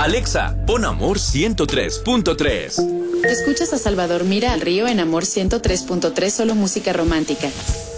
Alexa, pon Amor 103.3. Escuchas a Salvador Mira al Río en Amor 103.3, solo música romántica.